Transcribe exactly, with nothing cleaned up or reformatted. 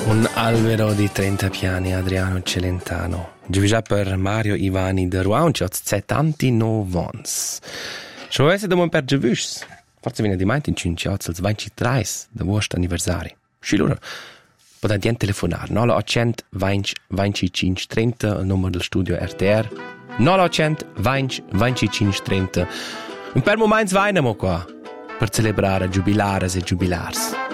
Un albero di trenta piani, Adriano Celentano. Giuvisà per Mario Ivani de Rouen, c'è settantanove ans. Schon weiss da mon per Giuvis. Forse viene di mente in cinque als ventitré da vostro anniversari. Sci loro potete telefonare, no? ottocento venti venticinque trenta, il numero del studio R T R. ottocento venti venticinque trenta. Un per momento vainamo qua per celebrare giubilare e giubilars.